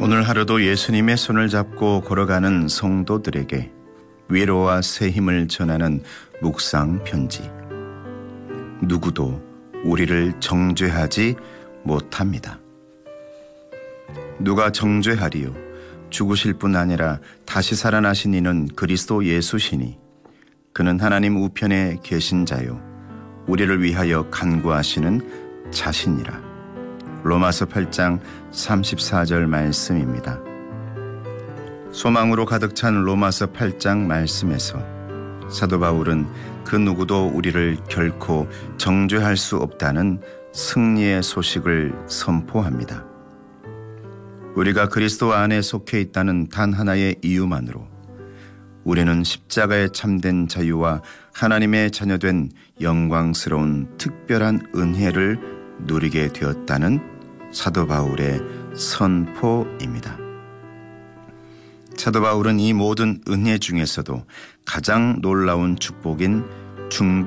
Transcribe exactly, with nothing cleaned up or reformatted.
오늘 하루도 예수님의 손을 잡고 걸어가는 성도들에게 위로와 새 힘을 전하는 묵상 편지. 누구도 우리를 정죄하지 못합니다. 누가 정죄하리요? 죽으실 뿐 아니라 다시 살아나신 이는 그리스도 예수시니 그는 하나님 우편에 계신 자요 우리를 위하여 간구하시는 자신이라. 로마서 팔 장 삼십사 절 말씀입니다. 소망으로 가득 찬 로마서 팔 장 말씀에서 사도 바울은 그 누구도 우리를 결코 정죄할 수 없다는 승리의 소식을 선포합니다. 우리가 그리스도 안에 속해 있다는 단 하나의 이유만으로 우리는 십자가의 참된 자유와 하나님의 자녀된 영광스러운 특별한 은혜를 누리게 되었다는 사도 바울의 선포입니다. 사도 바울은 이 모든 은혜 중에서도 가장 놀라운 축복인 중보